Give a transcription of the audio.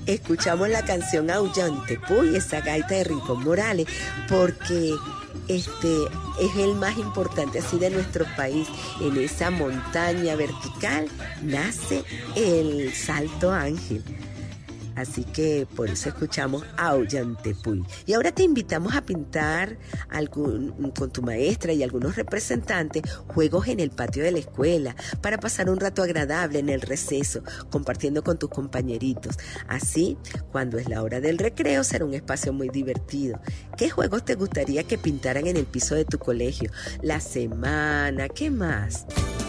escuchamos la canción Aullantepui, esa gaita de Rincón Morales, porque es el más importante así de nuestro país. En esa montaña vertical nace el Salto Ángel. Así que por eso escuchamos Aullantepui. Y ahora te invitamos a pintar con tu maestra y algunos representantes juegos en el patio de la escuela para pasar un rato agradable en el receso, compartiendo con tus compañeritos. Así, cuando es la hora del recreo, será un espacio muy divertido. ¿Qué juegos te gustaría que pintaran en el piso de tu colegio? La semana, ¿qué más?